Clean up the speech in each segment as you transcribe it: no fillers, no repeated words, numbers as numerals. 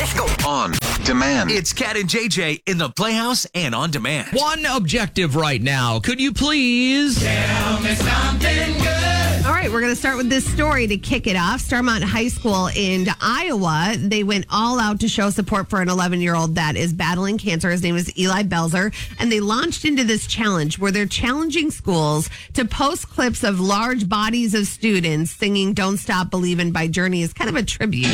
Let's go. On demand. It's Cat and JJ in the Playhouse and on demand. One objective right now. Could you please Tell me something good. All right, we're going to start with this story to kick it off. Starmont High School in Iowa, they went all out to show support for an 11-year-old that is battling cancer. His name is Eli Belzer, and they launched into this challenge where they're challenging schools to post clips of large bodies of students singing Don't Stop Believin' by Journey as kind of a tribute.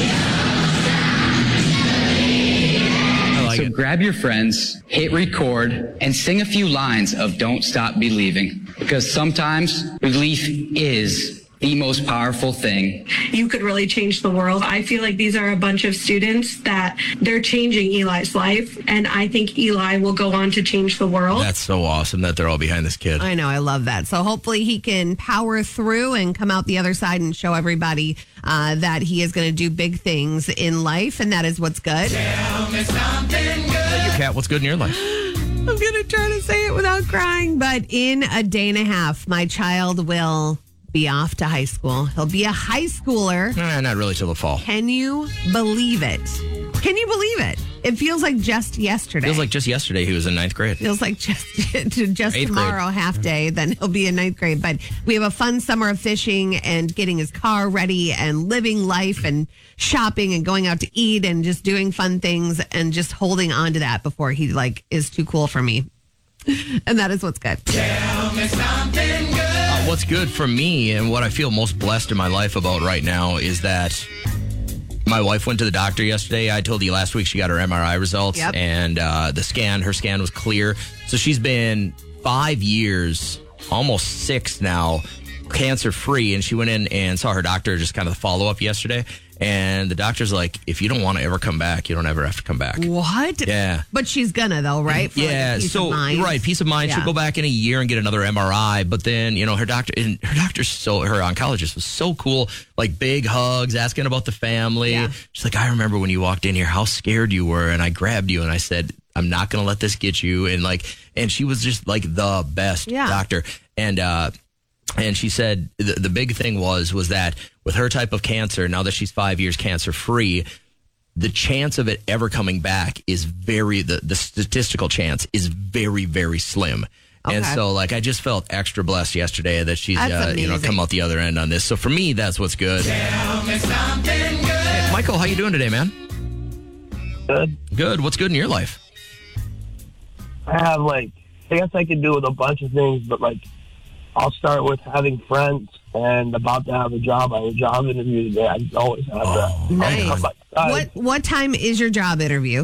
So grab your friends, hit record, and sing a few lines of Don't Stop Believing. Because sometimes belief is the most powerful thing. You could really change the world. I feel like these are a bunch of students that they're changing Eli's life, and I think Eli will go on to change the world. That's so awesome that they're all behind this kid. I know, I love that. So hopefully he can power through and come out the other side and show everybody that he is going to do big things in life, and that is what's good. Tell me something good. Kat, what's good in your life? I'm going to try to say it without crying, but in a day and a half, my child will be off to high school. He'll be a high schooler. Not really till the fall. Can you believe it? Can you believe it? It feels like just yesterday. Feels like just yesterday he was in ninth grade. Feels like just Eighth tomorrow, grade. half day, then he'll be in ninth grade. But we have a fun summer of fishing and getting his car ready and living life and shopping and going out to eat and just doing fun things and just holding on to that before he is too cool for me. And that is what's good. Tell me something good. What's good for me and what I feel most blessed in my life about right now is that my wife went to the doctor yesterday. I told you last week she got her MRI results, Yep. and her scan was clear. So she's been 5 years, almost 6 now, cancer-free, and she went in and saw her doctor, just kind of the follow-up yesterday. And the doctor's like, if you don't want to ever come back, you don't ever have to come back. What? Yeah. But she's gonna though, right? For Yeah, peace of mind. right, peace of mind. Yeah. She'll go back in a year and get another MRI. But then, her oncologist was so cool, like big hugs, asking about the family. Yeah. She's like, I remember when you walked in here, how scared you were, and I grabbed you and I said, I'm not going to let this get you. And she was just like the best doctor. And she said the big thing was that with her type of cancer, now that she's 5 years cancer free, the chance of it ever coming back is the statistical chance is very, very slim. Okay. And so I just felt extra blessed yesterday that she's come out the other end on this. So for me, that's what's good. Tell me something good. Hey, Michael, how you doing today, man? Good. Good. What's good in your life? I have I guess I could do with a bunch of things, but I'll start with having friends and about to have a job. I have a job interview today. I always have that. Nice. What time is your job interview?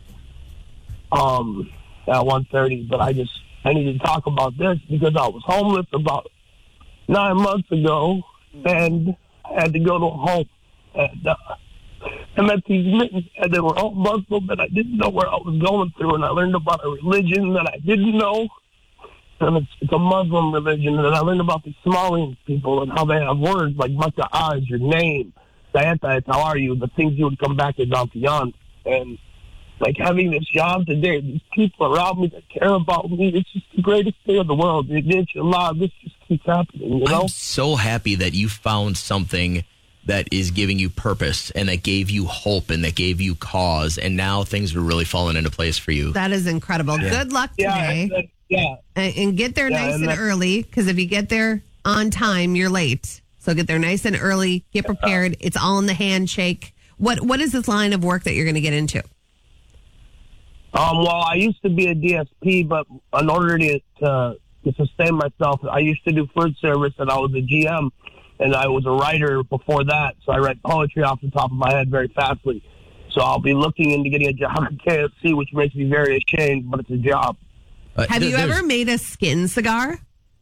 At 1:30, but I need to talk about this because I was homeless about 9 months ago and I had to go to a home and I met these mittens and they were all Muslim and I didn't know where I was going through, and I learned about a religion that I didn't know. And it's a Muslim religion, and I learned about the Somalian people and how they have words like Mata'ah is your name, Sayata is how are you, the things you would come back as Antiyan. And having this job today, these people around me that care about me, it's just the greatest day of the world. Inshallah, this just keeps happening, I'm so happy that you found something that is giving you purpose and that gave you hope and that gave you cause, and now things are really falling into place for you. That is incredible. Yeah. Good luck today. And get there nice and early, because if you get there on time, you're late. So get there nice and early, get prepared. It's all in the handshake. What is this line of work that you're going to get into? Well, I used to be a DSP, but in order to sustain myself, I used to do food service, and I was a GM, and I was a writer before that. So I write poetry off the top of my head very fastly. So I'll be looking into getting a job at KFC, which makes me very ashamed, but it's a job. Have you ever made a skin cigar?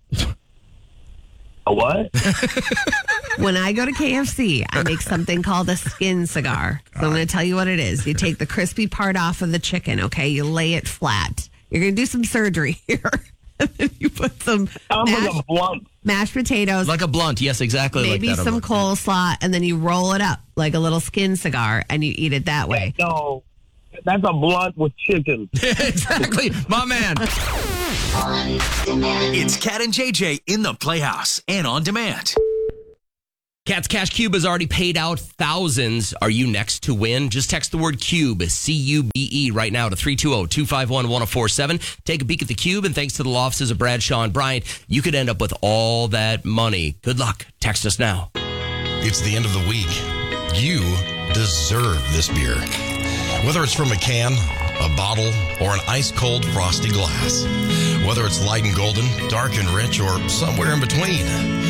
A what? When I go to KFC, I make something called a skin cigar. So I'm going to tell you what it is. You take the crispy part off of the chicken, okay? You lay it flat. You're going to do some surgery here. And then you put some mashed potatoes. Like a blunt, yes, exactly. Maybe like that. some coleslaw, and then you roll it up like a little skin cigar, and you eat it that way. No, that's a blunt with chicken. Exactly, my man. It's Cat and JJ in the Playhouse and on demand. Cat's Cash Cube has already paid out thousands. Are you next to win? Just text the word CUBE, C-U-B-E, right now to 320-251-1047. Take a peek at the cube, and thanks to the law offices of Bradshaw and Bryant, you could end up with all that money. Good luck. Text us now. It's the end of the week. You deserve this beer. Whether it's from a can, a bottle, or an ice-cold frosty glass. Whether it's light and golden, dark and rich, or somewhere in between.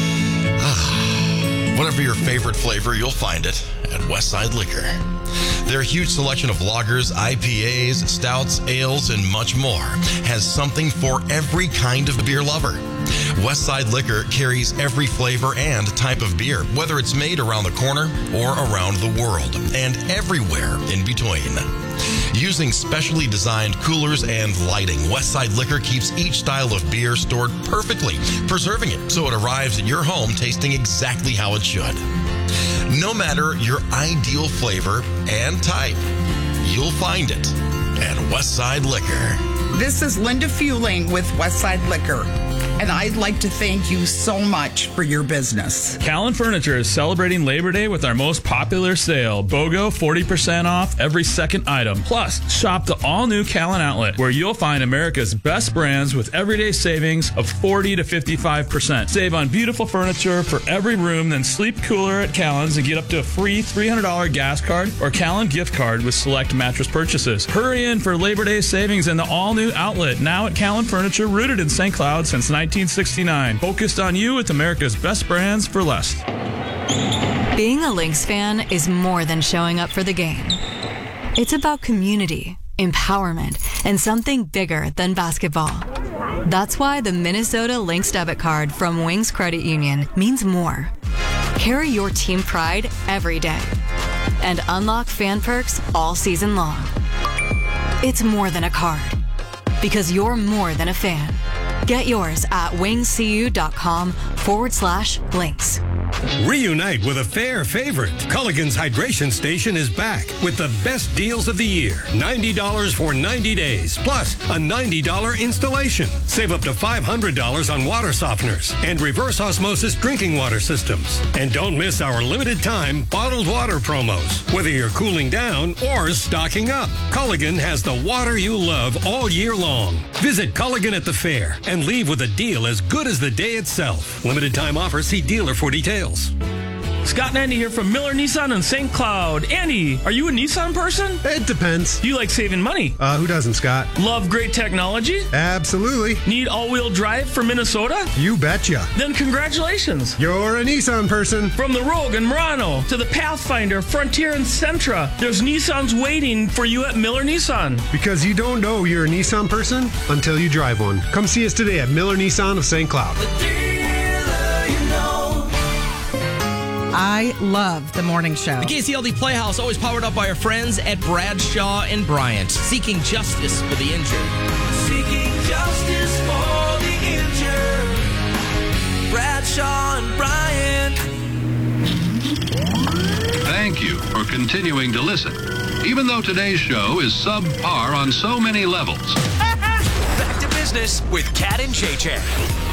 Whatever your favorite flavor, you'll find it at Westside Liquor. Their huge selection of lagers, IPAs, stouts, ales, and much more has something for every kind of beer lover. Westside Liquor carries every flavor and type of beer, whether it's made around the corner or around the world, and everywhere in between. Using specially designed coolers and lighting, Westside Liquor keeps each style of beer stored perfectly, preserving it so it arrives at your home tasting exactly how it should. No matter your ideal flavor and type, you'll find it at Westside Liquor. This is Linda Fueling with Westside Liquor, and I'd like to thank you so much for your business. Callan Furniture is celebrating Labor Day with our most popular sale, BOGO 40% off every second item. Plus, shop the all-new Callan Outlet, where you'll find America's best brands with everyday savings of 40 to 55%. Save on beautiful furniture for every room, then sleep cooler at Callan's and get up to a free $300 gas card or Callan gift card with select mattress purchases. Hurry in for Labor Day savings in the all-new outlet, now at Callan Furniture, rooted in St. Cloud since 1969. Focused on you with America's best brands for less. Being a Lynx fan is more than showing up for the game. It's about community, empowerment, and something bigger than basketball. That's why the Minnesota Lynx debit card from Wings Credit Union means more. Carry your team pride every day and unlock fan perks all season long. It's more than a card, because you're more than a fan. Get yours at wingscu.com/links. Reunite with a fair favorite. Culligan's Hydration Station is back with the best deals of the year. $90 for 90 days, plus a $90 installation. Save up to $500 on water softeners and reverse osmosis drinking water systems. And don't miss our limited time bottled water promos. Whether you're cooling down or stocking up, Culligan has the water you love all year long. Visit Culligan at the fair and leave with a deal as good as the day itself. Limited time offer. See dealer for details. Scott and Andy here from Miller Nissan in St. Cloud. Andy, are you a Nissan person? It depends. You like saving money? Who doesn't, Scott? Love great technology? Absolutely. Need all-wheel drive for Minnesota? You betcha. Then congratulations. You're a Nissan person. From the Rogue and Murano to the Pathfinder, Frontier, and Sentra, there's Nissans waiting for you at Miller Nissan. Because you don't know you're a Nissan person until you drive one. Come see us today at Miller Nissan of St. Cloud. I love the morning show. The KCLD Playhouse, always powered up by our friends at Bradshaw and Bryant, seeking justice for the injured. Seeking justice for the injured. Bradshaw and Bryant. Thank you for continuing to listen, even though today's show is subpar on so many levels. Back to business with Kat and JJ.